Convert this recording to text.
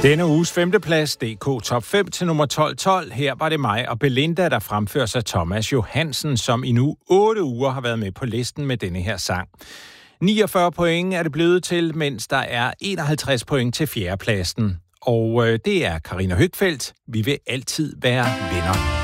Denne uges femteplads, DK Top 5 til nummer 12. Her var det mig og Belinda, der fremfører sig Thomas Johansen, som i nu 8 uger har været med på listen med denne her sang. 49 point er det blevet til, mens der er 51 point til fjerdepladsen. Og det er Karina Høgfeldt. Vi vil altid være venner.